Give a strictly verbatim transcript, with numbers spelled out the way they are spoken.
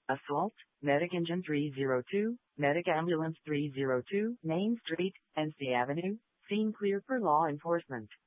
Assault, Medic Engine three oh two, Medic Ambulance three oh two, Main Street, N C Avenue, scene clear for law enforcement.